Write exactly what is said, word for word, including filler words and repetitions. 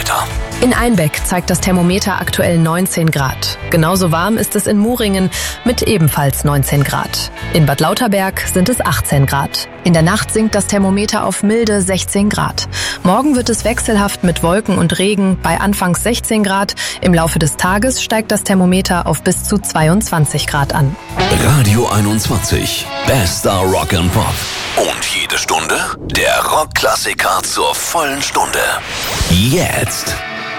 Thermometer. In Einbeck zeigt das Thermometer aktuell neunzehn Grad. Genauso warm ist es in Muringen mit ebenfalls neunzehn Grad. In Bad Lauterberg sind es achtzehn Grad. In der Nacht sinkt das Thermometer auf milde sechzehn Grad. Morgen wird es wechselhaft mit Wolken und Regen bei anfangs sechzehn Grad. Im Laufe des Tages steigt das Thermometer auf bis zu zweiundzwanzig Grad an. Radio einundzwanzig. Bester Rock and Pop. Und jede Stunde der Rockklassiker zur vollen Stunde. Jetzt.